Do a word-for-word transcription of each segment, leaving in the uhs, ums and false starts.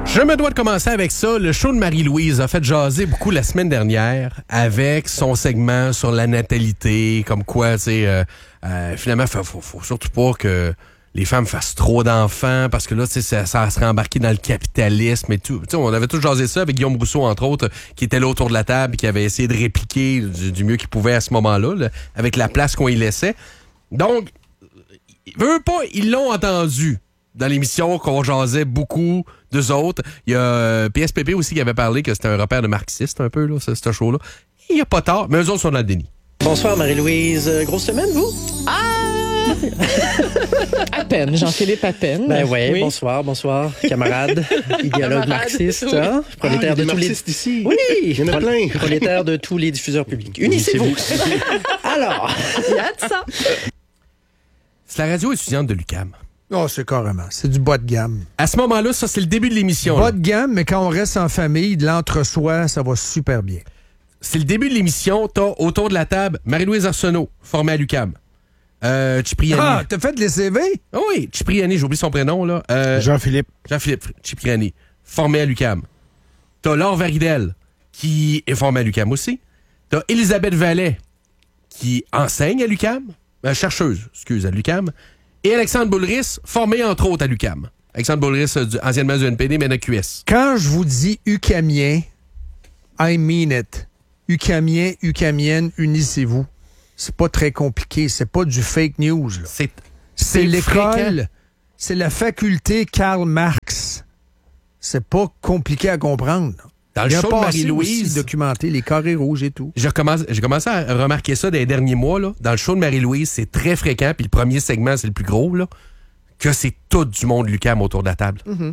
Je me dois de commencer avec ça. Le show de Marie-Louise a fait jaser beaucoup la semaine dernière avec son segment sur la natalité, comme quoi, tu sais, euh, euh, finalement, faut, faut, faut surtout pas que les femmes fassent trop d'enfants parce que là, tu sais, ça, ça serait embarqué dans le capitalisme et tout. Tu sais, on avait tout jasé ça avec Guillaume Rousseau, entre autres, qui était là autour de la table et qui avait essayé de répliquer du, du mieux qu'il pouvait à ce moment-là, là, avec la place qu'on y laissait. Donc, veut pas, ils l'ont entendu dans l'émission qu'on jasait beaucoup d'eux autres. Il y a euh, P S P P aussi qui avait parlé que c'était un repère de marxiste un peu, là, ce, ce show-là. Il n'y a pas tard, mais eux autres sont dans le déni. Bonsoir Marie-Louise. Grosse semaine, vous? Ah! À peine, Jean-Philippe, à peine. Ben ouais, oui, bonsoir, bonsoir, camarade, idéologue marxiste, oui. Hein? Prolétaire ah, de tous les... ici. Oui! Il y en a plein. Prolétaire de tous les diffuseurs publics. Unissez-vous. Alors, il y a de ça. C'est la radio étudiante de l'U Q A M. Oh, c'est carrément. C'est du bas de gamme. À ce moment-là, ça, c'est le début de l'émission. Bas là. de gamme, mais quand on reste en famille, de l'entre-soi, ça va super bien. C'est le début de l'émission. T'as autour de la table Marie-Louise Arsenault, formée à l'U Q A M. Euh, Cipriani. Ah, t'as fait les C V? Ah oui, Cipriani, j'ai oublié son prénom, là. Euh, Jean-Philippe. Jean-Philippe Cipriani, formé à l'U Q A M. T'as Laure Varidel, qui est formée à l'U Q A M aussi. T'as Elisabeth Vallet, qui enseigne à l'U Q A M. Euh, chercheuse, excuse, à l'U Q A M. Et Alexandre Boulris, formé entre autres à l'U Q A M. Alexandre Boulris, du, anciennement du N P D, mais de Q S. Quand je vous dis UQAMien, I mean it. UQAMien, UQAMienne, unissez-vous. C'est pas très compliqué. C'est pas du fake news. Là. C'est, c'est, c'est l'école. fréquent. C'est la faculté Karl Marx. C'est pas compliqué à comprendre. Là. Dans le Il a show de Marie-Louise, documenté les carrés rouges et tout. J'ai commencé, j'ai commencé à remarquer ça dans les derniers mois. Là. Dans le show de Marie-Louise, c'est très fréquent, puis le premier segment, c'est le plus gros, là, que c'est tout du monde de l'U Q A M autour de la table. Mm-hmm.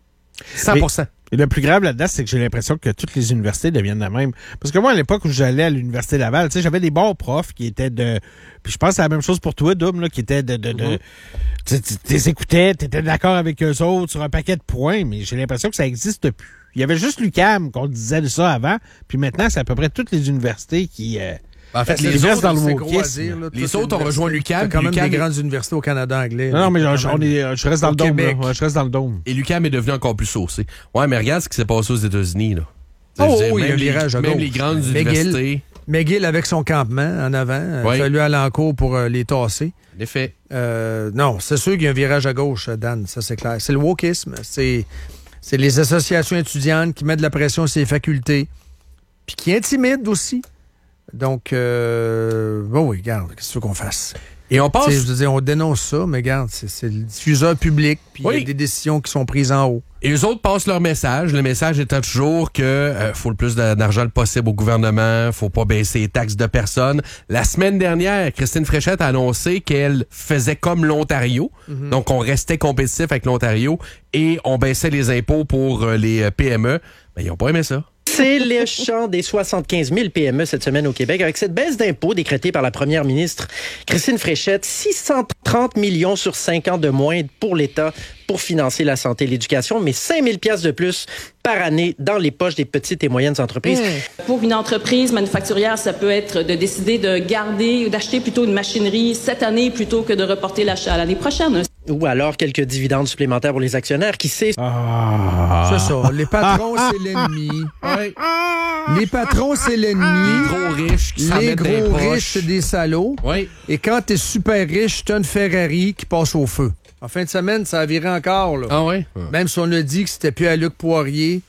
cent pour cent. Et le plus grave là-dedans, c'est que j'ai l'impression que toutes les universités deviennent la même. Parce que moi, à l'époque où j'allais à l'Université Laval, tu sais, j'avais des bons profs qui étaient de... Puis je pense que c'est la même chose pour toi, Doom, là, qui étaient de... de, de mm-hmm. Tu les écoutais, tu étais d'accord avec eux autres sur un paquet de points, mais j'ai l'impression que ça n'existe plus. Il y avait juste l'U Q A M qu'on disait de ça avant, puis maintenant, c'est à peu près toutes les universités qui... Euh, En fait, les, les autres, dans le c'est gros à wokisme. dire, là, les autres ont rejoint l'U Q A M. C'est quand même l'U Q A M des est... grandes universités au Canada anglais. Non, non mais je, on est, je reste dans le dôme. Là. Ouais, je reste dans le dôme. Et l'U Q A M est devenu encore plus saucé. Ouais, mais regarde ce qui s'est passé aux États-Unis. Là. Oh, dire, oh il y a un les, virage à même gauche. les grandes McGill, universités. McGill avec son campement en avant. Il oui. a fallu aller en cours pour euh, les tasser. En effet. Euh, non, c'est sûr qu'il y a un virage à gauche, Dan, ça c'est clair. C'est le wokisme. C'est, c'est les associations étudiantes qui mettent de la pression sur les facultés, puis qui intimident aussi. Donc, euh, bon oui, regarde, qu'est-ce que tu veux qu'on fasse? Et on passe... Je veux dire, on dénonce ça, mais regarde, c'est, c'est le diffuseur public, puis il oui. y a des décisions qui sont prises en haut. Et eux autres passent leur message. Le message étant toujours que euh, faut le plus d'argent possible au gouvernement, faut pas baisser les taxes de personnes. La semaine dernière, Christine Fréchette a annoncé qu'elle faisait comme l'Ontario. Mm-hmm. Donc, on restait compétitif avec l'Ontario et on baissait les impôts pour euh, les euh, P M E. Mais ils n'ont pas aimé ça. C'est le chant des soixante-quinze mille P M E cette semaine au Québec. Avec cette baisse d'impôts décrétée par la première ministre Christine Fréchette, six cent trente millions sur cinq ans de moins pour l'État pour financer la santé et l'éducation, mais cinq mille piastres de plus par année dans les poches des petites et moyennes entreprises. Mmh. Pour une entreprise manufacturière, ça peut être de décider de garder ou d'acheter plutôt une machinerie cette année plutôt que de reporter l'achat à l'année prochaine. Ou alors quelques dividendes supplémentaires pour les actionnaires, qui sait. Ah. C'est ça. Les patrons, c'est l'ennemi. Ouais. Les patrons, c'est l'ennemi. Les gros riches qui s'en Les mettent des gros poches. riches, c'est des salauds. Oui. Et quand t'es super riche, t'as une Ferrari qui passe au feu. En fin de semaine, ça a viré encore. Là. Ah oui? Même si on a dit que c'était plus à Luc Poirier.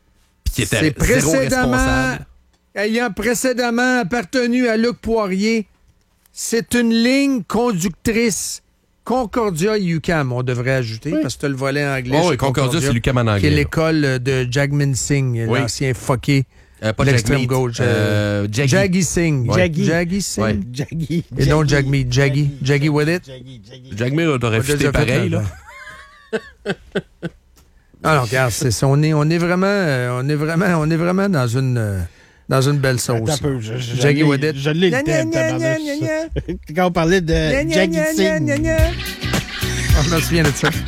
Qui était c'est précédemment, responsable. Ayant précédemment appartenu à Luc Poirier, c'est une ligne conductrice. Concordia U Q A M, on devrait ajouter, oui. parce que tu as le volet anglais. Oh, oui, Concordia, c'est l'U Q A M en anglais. Qui est l'école de Jagmeet Singh, oui. l'ancien fucké. Euh, pas l'extrême Jagmeet, gauche. Euh, Jaggi. Jaggi Singh. Ouais. Jaggi. Jaggi Singh. Ouais. Jaggi. Et non Jagmeet. Jaggi. Jaggi with it. Jaggi. Jaggi. Jagmeet, t'aurais fité pareil, là. Alors, regarde, c'est, c'est, on, est, on, est vraiment, euh, on, est vraiment, on est vraiment dans une... Euh, Dans une belle sauce. Un peu, je, je, Jaggi je with it. Je l'ai le thème, quand on parlait de Jaggi Singh. Oh, je me souviens de ça.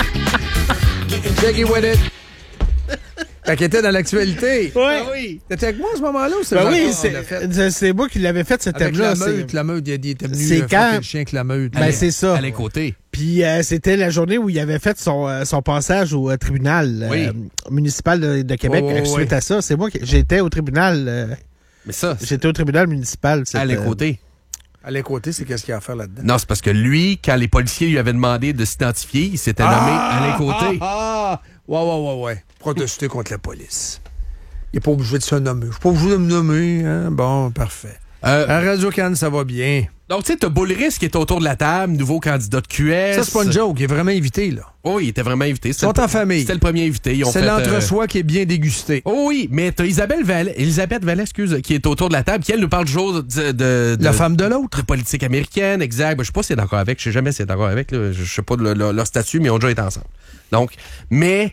Jaggi with it. Fait qu'il était dans l'actualité. Oui. Ah oui. T'étais avec moi à ce moment-là ou c'est ben Jean oui, c'est, c'est moi qui l'avais fait, ce avec thème-là. la meute, la meute, il était venu c'est frapper quand... le chien avec la meute. Ben, c'est ça. À les côtés. Puis Puis euh, c'était la journée où il avait fait son, euh, son passage au euh, tribunal euh, Oui. municipal de, de Québec. Oh, Euh, oui. Suite à ça, c'est moi qui j'étais au tribunal. euh, Mais ça, c'est j'étais au tribunal municipal. à cette, les euh, côtés. À les côtés, c'est qu'est-ce qu'il y a à faire là-dedans? Non, c'est parce que lui, quand les policiers lui avaient demandé de s'identifier, il s'était nommé Alain Côté. Ah, ah, ouais, ouais, ouais, ouais. Protester contre la police. Il n'est pas obligé de se nommer. Je suis pas obligé de me nommer. Hein? Bon, parfait. Euh, À Radio-Can, ça va bien. donc, tu sais, t'as Boulris qui est autour de la table, nouveau candidat de Q S. Ça, c'est pas une joke. Il est vraiment invité, là. Oh, il était vraiment invité. Ils sont en famille. C'était le premier invité. Ils ont C'est fait, l'entre-soi qui est bien dégusté. euh, Oh oui, mais t'as Isabelle Vallet, Elisabeth Vallet, excuse, qui est autour de la table, qui, elle, nous parle toujours de... de, de La femme de l'autre. de politique américaine, exact. Ben, je sais pas si elle est d'accord avec. Je sais jamais si elle est d'accord avec. Là. Je, je sais pas de le- le- leur statut, mais ils ont déjà été ensemble. Donc, mais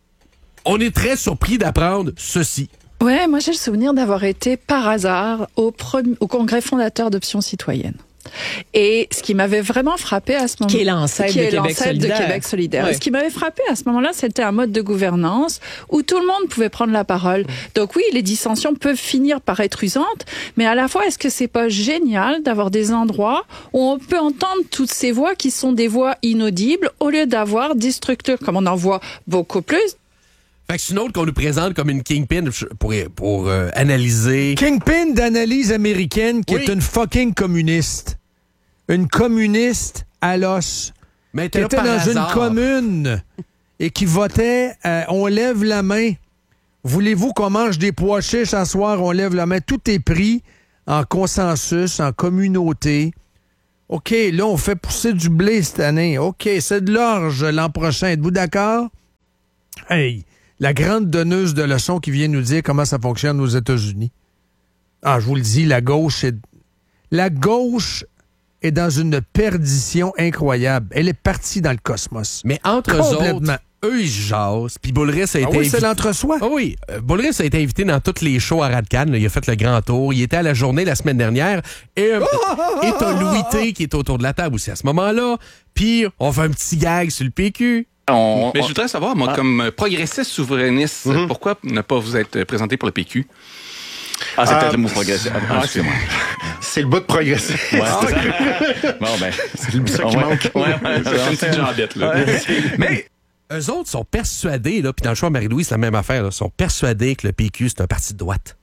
on est très surpris d'apprendre ceci. Ouais, moi j'ai le souvenir d'avoir été par hasard au, premi- au congrès fondateur d'Options citoyennes. Et ce qui m'avait vraiment frappé à ce moment, Qui est l'ancêtre qui de est Québec l'ancêtre de solidaire. Québec solidaire. Ouais. Et ce qui m'avait frappé à ce moment-là, c'était un mode de gouvernance où tout le monde pouvait prendre la parole. Donc oui, les dissensions peuvent finir par être usantes, mais à la fois, est-ce que c'est pas génial d'avoir des endroits où on peut entendre toutes ces voix qui sont des voix inaudibles au lieu d'avoir des structures comme on en voit beaucoup plus. Fait que c'est une autre qu'on nous présente comme une kingpin pour, pour euh, analyser. Kingpin d'analyse américaine qui Oui. est une fucking communiste. Une communiste à l'os. Mais Qui t'es là était par dans hasard. une commune et qui votait euh, on lève la main. Voulez-vous qu'on mange des pois chiches ce soir? On lève la main. Tout est pris en consensus, en communauté. OK, là, on fait pousser du blé cette année. OK, c'est de l'orge l'an prochain. Êtes-vous d'accord? Hey, la grande donneuse de leçons qui vient nous dire comment ça fonctionne aux États-Unis. Ah, je vous le dis, la gauche est... La gauche est dans une perdition incroyable. Elle est partie dans le cosmos. Mais entre eux Complètement. autres, eux, ils jasent. Puis Boulris a été Ah oui, invité. c'est l'entre-soi. Ah oui, euh, Boulris a été invité dans tous les shows à Radcan. Là. Il a fait le grand tour. Il était à la journée la semaine dernière. Et euh, et t'as Louis T qui est autour de la table aussi à ce moment-là. Puis on fait un petit gag sur le P Q. On- Mais on- je voudrais savoir, moi, comme progressiste souverainiste, pourquoi ne pas vous être présenté pour le P Q? Ah, c'est Ah, peut-être le mot progressif. Ah, ah, excusez-moi. C'est le bout de progressif. Ouais, c'est ça. Bon, ben. C'est ça qui Ouais, manque. ouais, ouais, C'est une petite jambette, là. Mais eux autres sont persuadés, là, puis dans le choix Marie-Louise, c'est la même affaire, là, sont persuadés que le P Q, c'est un parti de droite.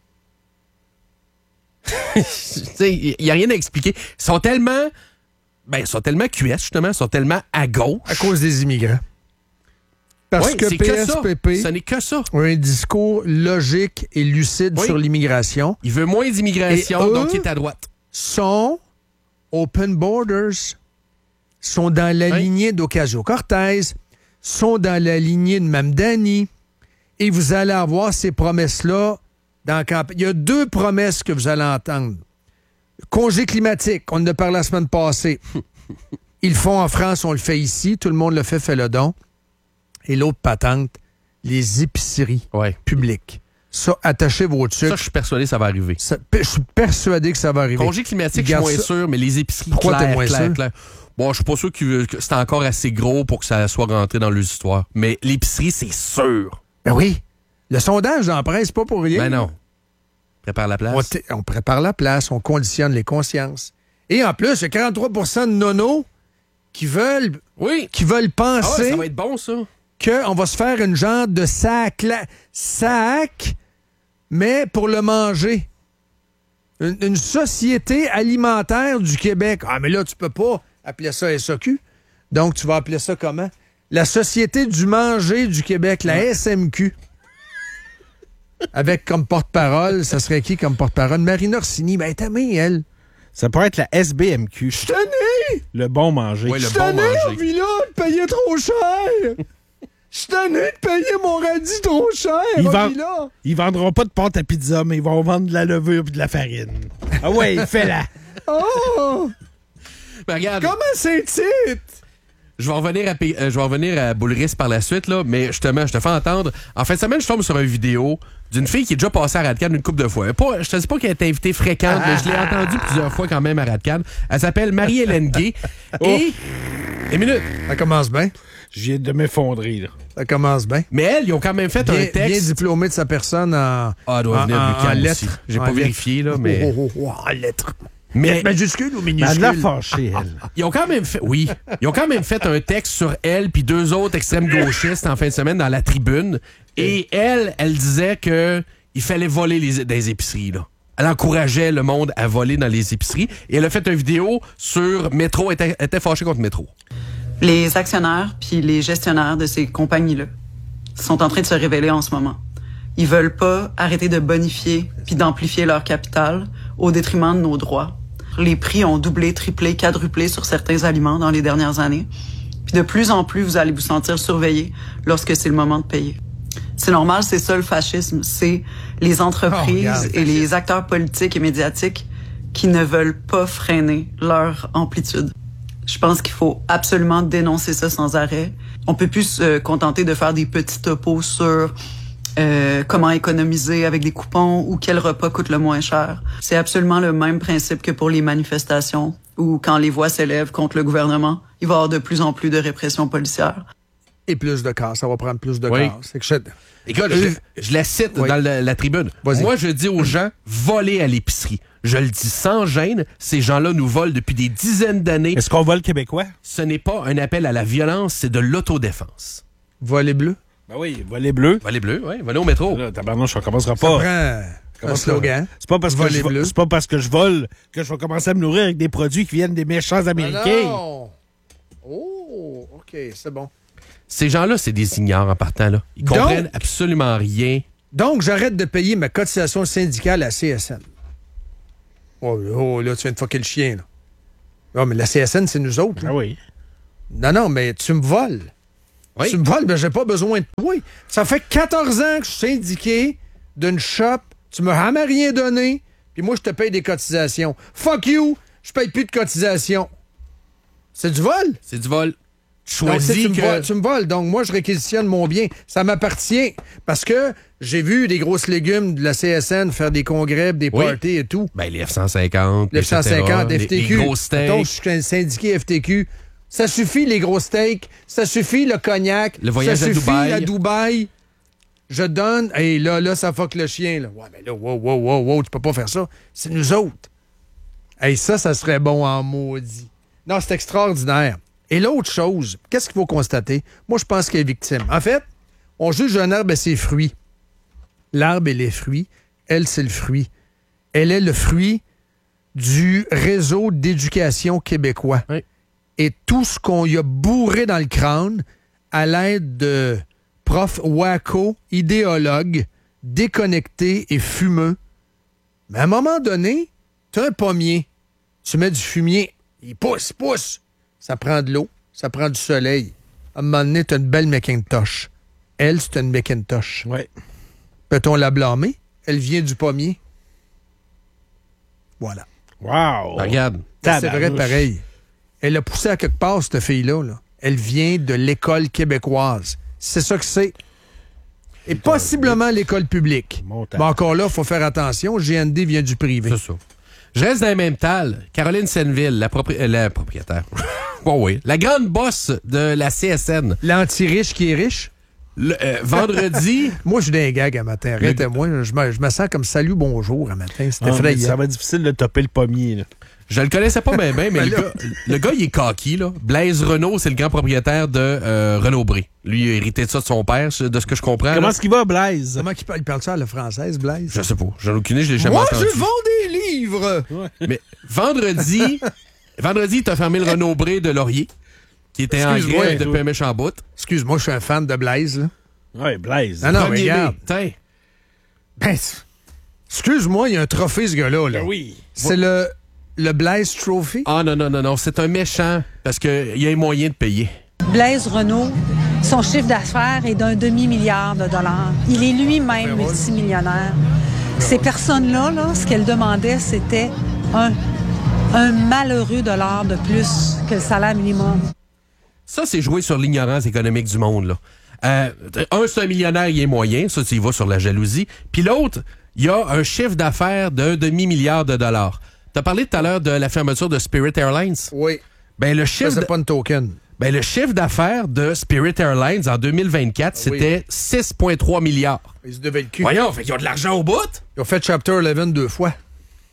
Il n'y a rien à expliquer. Ils sont tellement... Ben, ils sont tellement Q S, justement. Ils sont tellement à gauche. À cause des immigrants. Parce Oui, que c'est P que S ça. P P Ce n'est que ça. a un discours logique et lucide Oui. sur l'immigration. Il veut moins d'immigration, Et eux- donc il est à droite. Sont open borders, sont dans la Oui. lignée d'Ocasio-Cortez, sont dans la lignée de Mamdani, et vous allez avoir ces promesses-là dans la campagne. Il y a deux promesses que vous allez entendre. Congé climatique, on en a parlé la semaine passée. Ils le font en France, on le fait ici, tout le monde le fait, fait le don. Et l'autre patente, les épiceries Ouais. publiques. Ça, attachez vos Ça, trucs. je suis persuadé que ça va arriver. Ça- je suis persuadé que ça va arriver. Congé climatique, je suis Garde moins ça. sûr, mais les épiceries, Pourquoi clair, t'es moins clair, sûr? clair. Bon, je suis pas sûr que, que c'est encore assez gros pour que ça soit rentré dans l'histoire. Mais l'épicerie, c'est sûr. Ben oui. Le sondage dans la presse, pas pour rien. Ben non. Prépare la place. On, t- on prépare la place, on conditionne les consciences. Et en plus, il y a quarante-trois pour cent de nonos qui veulent, Oui. qui veulent Ah ouais, penser ça va être bon, ça. qu'on va se faire une genre de sac, la- sac, mais pour le manger. Une, une société alimentaire du Québec. Ah, mais là, tu peux pas appeler ça S A Q. Donc, tu vas appeler ça comment? La Société du manger du Québec, la S M Q. Avec comme porte-parole, ça serait qui comme porte-parole? Marina Orsini. Ben, t'as mis, elle. Ça pourrait être la S B M Q. Je tanné! Le bon manger. Ouais, le Je bon tanné, manger. Villa, de payer trop cher! Je tanné de payer mon radis trop cher, Ils, vend- Villa! ils vendront pas de pâte à pizza, mais ils vont vendre de la levure et de la farine. Ah ouais, fais-la. Oh! Ben, regarde, Comment c'est titre? je vais revenir à, P- euh, je vais revenir à Boulris par la suite, là, mais justement, je te fais entendre. En fin de semaine, je tombe sur une vidéo d'une fille qui est déjà passée à Radcan une couple de fois. Pas, je te dis pas qu'elle est invitée fréquente, mais je l'ai entendue plusieurs fois quand même à Radcan. Elle s'appelle Marie-Hélène Gay. Et... Une minute. Ça commence bien. Je viens de m'effondrer, là. Ça commence bien. Mais elle, ils ont quand même fait Bien, un bien texte. diplômé de sa personne en, Ah, elle doit en, venir de en- l'U Q A M en aussi. lettres. J'ai En pas lettres. vérifié, là, mais... Oh, oh, oh, en lettres. Mais majuscule ou minuscule? Elle l'a fâchée, elle. ils ont quand même fait, oui, ils ont quand même fait un texte sur elle puis deux autres extrêmes gauchistes en fin de semaine dans la Tribune. Et elle, elle disait que il fallait voler les, des épiceries, là. Elle encourageait le monde à voler dans les épiceries. Et elle a fait une vidéo sur Métro, elle était, était fâchée contre Métro. Les actionnaires puis les gestionnaires de ces compagnies-là sont en train de se révéler en ce moment. Ils veulent pas arrêter de bonifier puis d'amplifier leur capital au détriment de nos droits. Les prix ont doublé, triplé, quadruplé sur certains aliments dans les dernières années. Puis de plus en plus, vous allez vous sentir surveillé lorsque c'est le moment de payer. C'est normal, c'est ça le fascisme. C'est les entreprises oh, regarde, et les acteurs politiques et médiatiques qui ne veulent pas freiner leur amplitude. Je pense qu'il faut absolument dénoncer ça sans arrêt. On peut plus se contenter de faire des petits topos sur euh, comment économiser avec des coupons ou quel repas coûte le moins cher. C'est absolument le même principe que pour les manifestations où quand les voix s'élèvent contre le gouvernement, il va y avoir de plus en plus de répression policière. Et plus de cas, ça va prendre plus de oui. cas. C'est que je... Écoute, je, je la cite oui. dans la, la Tribune. Vas-y. Moi, je dis aux gens, volez à l'épicerie. Je le dis sans gêne, ces gens-là nous volent depuis des dizaines d'années. Est-ce qu'on vole québécois? Ce n'est pas un appel à la violence, c'est de l'autodéfense. Voler bleu? Ben oui, voler bleu. Voler bleu, oui. Voler au métro. Là, tabarnouche, on commencera ça pas. Prend un slogan. C'est pas parce que je vo- c'est pas parce que je vole que je vais commencer à me nourrir avec des produits qui viennent des méchants Américains. Non. Oh, OK, c'est bon. Ces gens-là, c'est des ignorants en partant, là. Ils donc, comprennent absolument rien. Donc, j'arrête de payer ma cotisation syndicale à C S N. Oh, oh là, tu viens de fucker le chien, là. Oh, mais la C S N, c'est nous autres. Là. Ah oui. Non, non, mais tu me voles. Oui. Tu me voles, mais j'ai pas besoin de... Oui, ça fait quatorze ans que je suis syndiqué d'une shop. Tu m'as jamais rien donné, puis moi, je te paye des cotisations. Fuck you, je paye plus de cotisations. C'est du vol? C'est du vol. Choisis donc, tu, que... me voles, tu me voles, donc moi, je réquisitionne mon bien. Ça m'appartient. Parce que j'ai vu des grosses légumes de la C S N faire des congrès, des oui. parties et tout. Ben, les F cent cinquante, les F cent cinquante, les, F T Q. Les gros steaks. Donc, je suis syndiqué F T Q. Ça suffit, les gros steaks. Ça suffit, le cognac. Le voyage ça à suffit, Dubaï. à Dubaï. Je donne... Hey, là, là, ça fuck le chien, là. Ouais, mais là, wow, wow, wow, wow, tu peux pas faire ça. C'est nous autres. Hey, ça, ça serait bon en maudit. Non, c'est extraordinaire. Et l'autre chose, qu'est-ce qu'il faut constater? Moi, je pense qu'elle est victime. En fait, on juge un arbre et ses fruits. L'arbre et les fruits, elle, c'est le fruit. Elle est le fruit du réseau d'éducation québécois. Oui. Et tout ce qu'on y a bourré dans le crâne à l'aide de profs wacko, idéologues, déconnectés et fumeux. Mais à un moment donné, tu as un pommier. Tu mets du fumier. Il pousse, pousse. Ça prend de l'eau, ça prend du soleil. À un moment donné, tu as une belle Macintosh. Elle, c'est une Macintosh. Oui. Peut-on la blâmer? Elle vient du pommier. Voilà. Wow! Ben, regarde. C'est vrai pareil. Elle a poussé à quelque part, cette fille-là. Là. Elle vient de l'école québécoise. C'est ça que c'est. Et possiblement l'école publique. Mais encore là, il faut faire attention. G N D vient du privé. C'est ça. Je reste dans le même tal. Caroline Senneville, la, propri- euh, la propriétaire. Bon, oui. La grande bosse de la C S N. L'anti-riche qui est riche. Le, euh, vendredi. Moi, je suis d'un gag à matin. Arrêtez-moi. Je me, je me sens comme salut, bonjour à matin. C'était ah, effrayant. Ça va être difficile de topper le pommier. Là. Je le connaissais pas bien, bien, mais le, gars, le gars, il est cocky, là. Blaise Renault, c'est le grand propriétaire de euh, Renaud-Bré. Lui, il a hérité de ça de son père, de ce que je comprends. Comment là. est-ce qu'il va, Blaise? Comment il parle, il parle ça à la française, Blaise? Je sais pas. J'en ai aucune idée, je l'ai jamais Moi, entendu. je vends des livres! Ouais. Mais vendredi, vendredi, t'as fermé le Renaud-Bré de Laurier, qui était en grève depuis un méchant bout. Excuse-moi, je suis un fan de Blaise, là. Oui, Blaise. Non, non, mais regarde. Tiens. Ben, excuse-moi, il y a un trophée, ce gars-là. Là. Ben oui. C'est le... Le Blaise Trophy? Ah non, non, non, non. C'est un méchant parce qu'il y a un moyen de payer. Blaise Renault, son chiffre d'affaires est d'un demi-milliard de dollars. Il est lui-même multimillionnaire. Ces personnes-là, là, ce qu'elles demandaient, c'était un, un malheureux dollar de plus que le salaire minimum. Ça, c'est jouer sur l'ignorance économique du monde, là. Euh, un, c'est un millionnaire, il est moyen. Ça, tu y vas sur la jalousie. Puis l'autre, il y a un chiffre d'affaires d'un demi-milliard de dollars. T'as parlé tout à l'heure de la fermeture de Spirit Airlines? Oui. Ben, le chiffre. Ça, c'est de... pas une token. Ben, le chiffre d'affaires de Spirit Airlines en deux mille vingt-quatre, ah, oui. c'était six virgule trois milliards. Ils se devaient le cul. Voyons, fait qu'ils ont de l'argent au bout? Ils ont fait Chapter onze deux fois.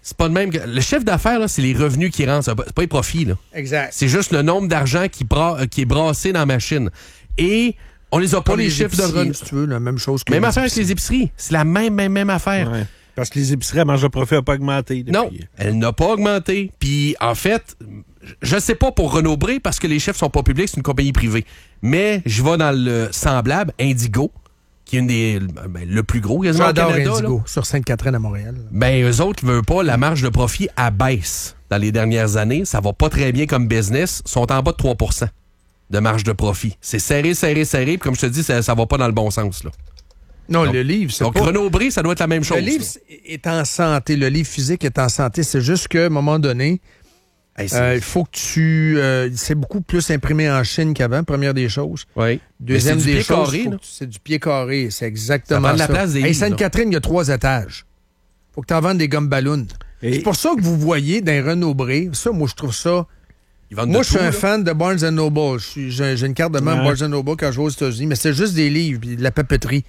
c'est pas de même que... Le chiffre d'affaires, là, c'est les revenus qui rentrent. C'est pas les profits, là. Exact. C'est juste le nombre d'argent qui, bra... qui est brassé dans la machine. Et on les a pas, les, les chiffres de revenus. Si tu veux, la même chose que Même affaire avec les épiceries. C'est la même, même, même affaire. Ouais. Parce que les épiceries à marge de profit n'ont pas augmenté. Depuis. Non, elle n'a pas augmenté. Puis, en fait, je sais pas pour Renaud-Bré, parce que les chiffres sont pas publics, c'est une compagnie privée. Mais je vais dans le semblable, Indigo, qui est une des, ben, le plus gros quasiment au Canada. J'adore Indigo, là. sur Sainte-Catherine à Montréal. Ben, eux autres ne veulent pas, la marge de profit abaisse dans les dernières années. Ça va pas très bien comme business. Ils sont en bas de trois pour cent de marge de profit. C'est serré, serré, serré. Puis comme je te dis, ça, ça va pas dans le bon sens, là. Non, donc, le livre, c'est donc, pas... Donc, Renaud-Bré, ça doit être la même chose. Le livre là. est en santé. Le livre physique est en santé. C'est juste qu'à un moment donné, hey, euh, il faut que tu... Euh, c'est beaucoup plus imprimé en Chine qu'avant, première des choses. Oui. Deuxième c'est du des pied choses, carré, c'est du pied carré. C'est exactement ça. ça. Prend de la place des hey, livres, Sainte-Catherine, il y a trois étages. Faut que tu en vendes des gommes ballons. Et... C'est pour ça que vous voyez dans Renaud-Bré, ça, moi, je trouve ça... Moi, je suis un là. fan de Barnes and Noble. J'ai, j'ai une carte de membre ouais. Barnes and Noble quand je vais aux États-Unis, mais c'est juste des livres et de la papeterie.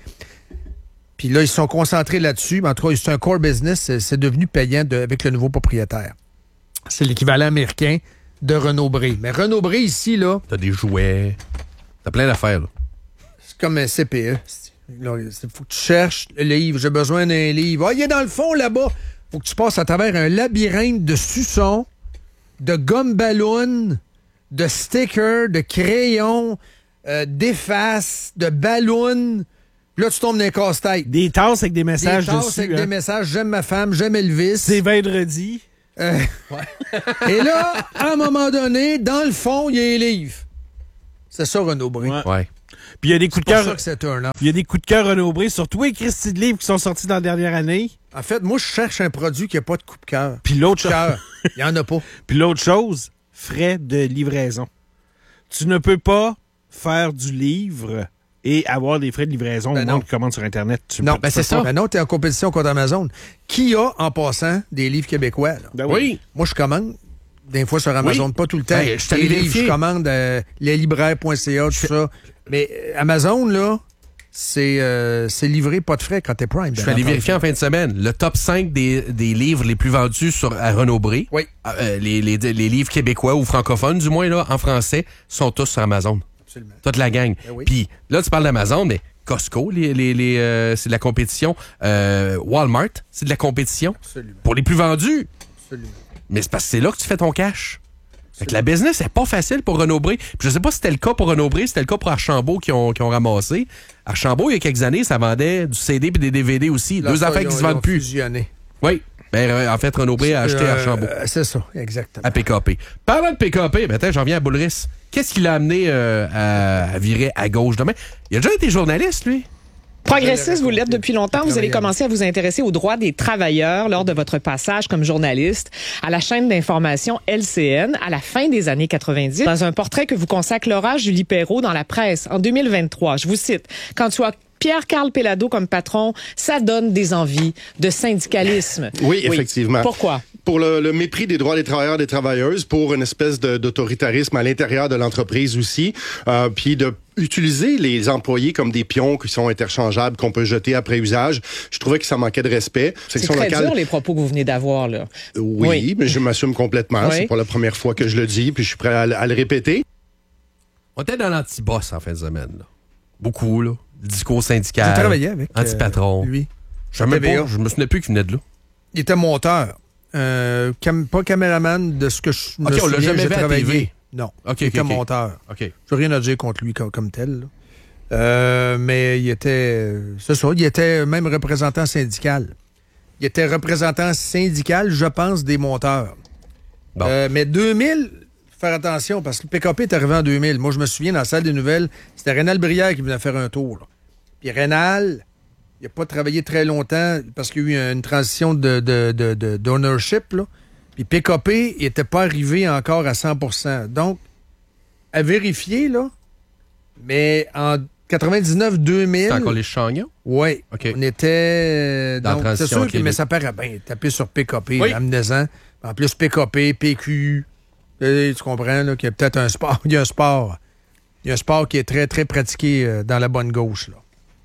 Puis là, ils sont concentrés là-dessus. En tout cas, c'est un core business. C'est, c'est devenu payant de, avec le nouveau propriétaire. C'est l'équivalent américain de Renaud-Bré. Mais Renaud-Bré, ici, là... T'as des jouets. T'as plein d'affaires, là. C'est comme un C P E. Il faut que tu cherches le livre. J'ai besoin d'un livre. Ah, il est dans le fond, là-bas. Faut que tu passes à travers un labyrinthe de suçons, de gomme ballon, de stickers, de crayons, euh, d'effaces, de ballons. Là, tu tombes dans les casse-têtes. Des tasses avec des messages dessus. Des tasses dessus, avec hein? des messages. J'aime ma femme, j'aime Elvis. C'est vendredi. Euh, ouais. Et là, à un moment donné, dans le fond, il y a les livres. C'est ça, Renaud-Bré. Ouais. ouais. Puis il y a des coups de cœur. Il y a des coups de cœur Renaud-Bré sur tous les Christy de livres qui sont sortis dans la dernière année. En fait, moi, je cherche un produit qui n'a pas de coup de cœur. Puis l'autre chose. Il n'y en a pas. Puis l'autre chose, frais de livraison. Tu ne peux pas faire du livre et avoir des frais de livraison ben au monde qui commande sur Internet. Tu non, peux, ben c'est ça. Ben non, tu es en compétition contre Amazon. Qui a, en passant, des livres québécois? Là? Ben oui. Moi, je commande des fois sur Amazon, oui. Pas tout le temps. Ben, je les livres, je commande euh, leslibraires point c a, tout je... ça. Mais euh, Amazon, là, c'est, euh, c'est livré pas de frais quand t'es Prime. Je suis allé vérifier en fin de semaine. Le top cinq des, des livres les plus vendus sur, à Renaud-Bré, oui. euh, les, les, les livres québécois ou francophones, du moins, là, en français, sont tous sur Amazon. Absolument. Toute la gang. Ben oui. Puis là, tu parles d'Amazon, mais Costco, les, les, les, euh, c'est de la compétition. Euh, Walmart, c'est de la compétition. Absolument. Pour les plus vendus. Absolument. Mais c'est parce que c'est là que tu fais ton cash. Fait que la business, c'est pas facile pour Renaud-Bré. Puis je sais pas si c'était le cas pour Renaud-Bré, c'était le cas pour Archambault qui ont, qui ont ramassé. Archambault, il y a quelques années, ça vendait du C D et des D V D aussi. Là, Deux ça, affaires qui se vendent plus. Fusionné. Oui. Ben, en fait, Renaud-Bré a acheté euh, Archambault. C'est ça, exactement. À P K P. Parlant de P K P, ben, j'en viens à Boulris. Qu'est-ce qui l'a amené euh, à, à virer à gauche demain? Il a déjà été journaliste, lui. Progressiste, vous l'êtes depuis longtemps. Vous avez commencé à vous intéresser aux droits des travailleurs lors de votre passage comme journaliste à la chaîne d'information L C N à la fin des années quatre-vingt-dix. Dans un portrait que vous consacrera Julie Perrault dans la presse en deux mille vingt-trois, je vous cite, « Quand tu as Pierre-Carl Péladeau comme patron, ça donne des envies de syndicalisme. » Oui, effectivement. Oui. Pourquoi? Pour le, le mépris des droits des travailleurs et des travailleuses, pour une espèce de, d'autoritarisme à l'intérieur de l'entreprise aussi, euh, puis de utiliser les employés comme des pions qui sont interchangeables, qu'on peut jeter après usage. Je trouvais que ça manquait de respect. C'est très locale... dur, les propos que vous venez d'avoir, là. Oui, oui. Mais je m'assume complètement. Oui. C'est pas la première fois que je le dis, puis je suis prêt à, à le répéter. On était dans l'anti-boss en fin de semaine, là. Beaucoup, là. Le discours syndical. J'ai travaillé avec anti-patron. Euh, lui. Je ne me souvenais plus qu'il venait de là. Il était monteur. Euh, cam- pas caméraman de ce que je me okay, souviens. On l'a jamais j'ai vu travaillé. à T V. Non, okay, il était okay, monteur. Okay. Je n'ai rien à dire contre lui comme, comme tel. Euh, mais il était... C'est ça, il était même représentant syndical. Il était représentant syndical, je pense, des monteurs. Bon. Euh, mais deux mille... Faire attention, parce que le P K P est arrivé en deux mille. Moi, je me souviens, dans la salle des nouvelles, c'était Rénal Brière qui venait faire un tour. Là. Puis Rénal, il n'a pas travaillé très longtemps parce qu'il y a eu une transition de, de, de, de, d'ownership. Là. Puis P K P, il n'était pas arrivé encore à cent pour cent. Donc, à vérifier, là, mais en quatre-vingt-dix-neuf deux mille... C'est encore les Chagnons? Oui. Okay. On était... Dans donc, c'est sûr que mais ça paraît bien. Taper sur P K P, oui. amenez-en. En plus, P K P, P Q... Tu comprends là, qu'il y a peut-être un sport. Il y a un sport. Il y a un sport qui est très, très pratiqué euh, dans la bonne gauche. Là.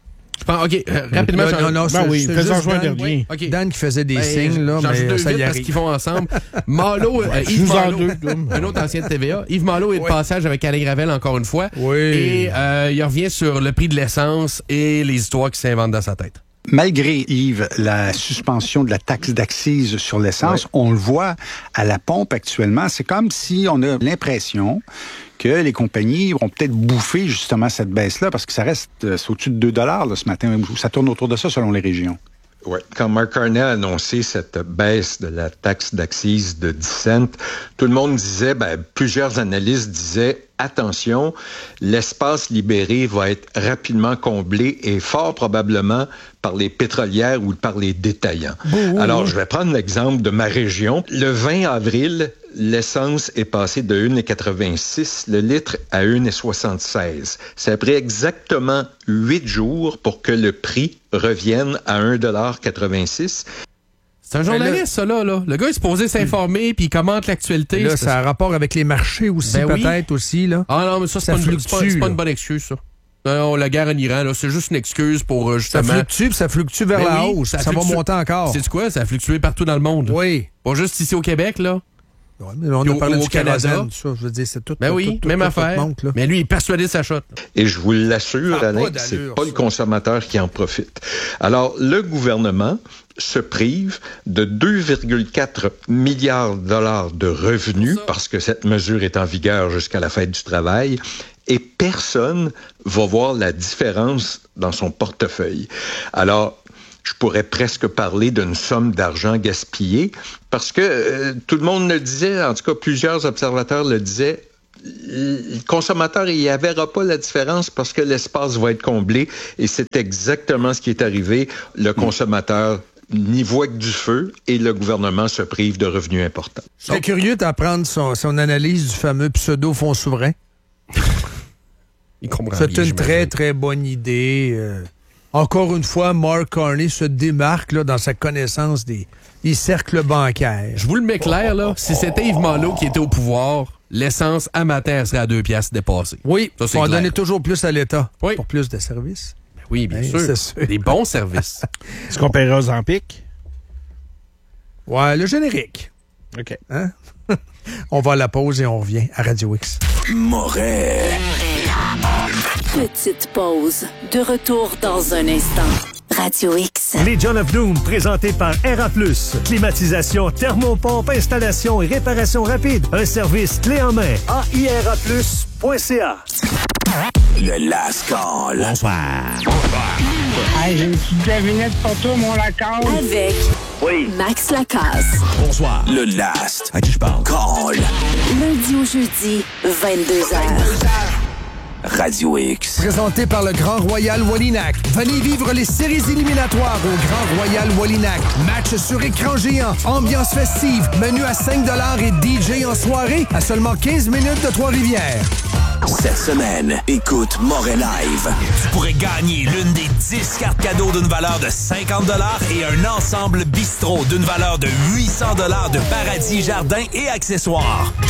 pense, OK, euh, rapidement. Là, non, non, Ben c'est, oui, c'est faisons juste jouer un Dan, dernier. OK. Dan qui faisait des Ben, signes, là, j'en joue mais deux ça y vite parce arrive. qu'ils vont ensemble. Malo, euh, Yves Joue-en Malo, deux, comme. un autre ancien de T V A. Yves Malo est de Oui. passage avec Alain Gravel encore une fois. Oui. Et euh, il revient sur le prix de l'essence et les histoires qui s'inventent dans sa tête. Malgré, Yves, la suspension de la taxe d'accise sur l'essence, ouais. on le voit à la pompe actuellement. C'est comme si on a l'impression que les compagnies vont peut-être bouffer justement cette baisse-là parce que ça reste c'est au-dessus de deux dollars ce matin. Ça tourne autour de ça selon les régions. Oui. Quand Mark Carney a annoncé cette baisse de la taxe d'accise de dix cents, tout le monde disait, ben, plusieurs analystes disaient, attention, l'espace libéré va être rapidement comblé et fort probablement par les pétrolières ou par les détaillants. Mmh. Alors, je vais prendre l'exemple de ma région. Le vingt avril, l'essence est passée de un virgule quatre-vingt-six le litre à un virgule soixante-seize. Ça a pris exactement huit jours pour que le prix revienne à un virgule quatre-vingt-six. C'est un journaliste, ça, là, là. Le gars est supposé s'informer, puis il commente l'actualité. Là, ça a rapport avec les marchés aussi, ben peut-être, oui. aussi, là. Ah non, mais ça, c'est, ça pas, une, c'est, pas, c'est pas une bonne excuse, ça. Non, la guerre en Iran, là, c'est juste une excuse pour, euh, justement... Ça fluctue, puis ça fluctue vers ben la oui, hausse. Ça, ça fluctue... va monter encore. C'est quoi? Ça a fluctué partout dans le monde. Oui. Pas juste ici au Québec, là. Ouais, mais on a au, parlé au du Canada. Canada. Ça, je veux dire, c'est tout. Ben tout, oui, tout, tout, même tout, affaire. Tout monte, là. Mais lui, il est persuadé de sa shot. Et je vous l'assure, ah, Alain, pas c'est pas le consommateur qui en profite. Alors, le gouvernement se prive de deux virgule quatre milliards de dollars de revenus parce que cette mesure est en vigueur jusqu'à la fête du travail. Et personne va voir la différence dans son portefeuille. Alors, je pourrais presque parler d'une somme d'argent gaspillée parce que euh, tout le monde le disait, en tout cas plusieurs observateurs le disaient, le consommateur, il ne verra pas la différence parce que l'espace va être comblé et c'est exactement ce qui est arrivé. Le consommateur n'y voit que du feu et le gouvernement se prive de revenus importants. Je serais curieux d'apprendre son, son analyse du fameux pseudo-fonds souverain. Il comprend C'est bien, une j'imagine. très, très bonne idée. Euh, encore une fois, Mark Carney se démarque là, dans sa connaissance des, des cercles bancaires. Je vous le mets clair, là. Si c'était Yves Malo qui était au pouvoir, l'essence à matin elle serait à deux piastres dépassée. Oui, ça, c'est on va clair. donner toujours plus à l'État oui. pour plus de services. Ben oui, bien hey, sûr. C'est sûr. Des bons services. Est-ce qu'on paiera aux Empic? Ouais, le générique. OK. Hein? On va à la pause et on revient à Radio X. Moret. Petite pause. De retour dans un instant. Radio X. Legion of Doom, présenté par R A plus. Climatisation, thermopompe, installation et réparation rapide. Un service clé en main. A I R A plus point C A. Le Last Call. Bonsoir. Bonsoir. Hey, j'ai une petite devinette pour toi, mon Lacasse. Avec oui. Max Lacasse. Bonsoir. Le Last. À qui je parle? Call. Lundi au jeudi, vingt-deux heures. Radio X. Présenté par le Grand Royal Wallinac. Venez vivre les séries éliminatoires au Grand Royal Wallinac. Match sur écran géant, ambiance festive, menu à cinq dollars et D J en soirée à seulement quinze minutes de Trois-Rivières. Cette semaine, écoute Moret Live. Tu pourrais gagner l'une des dix cartes cadeaux d'une valeur de cinquante dollars et un ensemble bistrot d'une valeur de huit cents dollars de paradis, jardins et accessoires.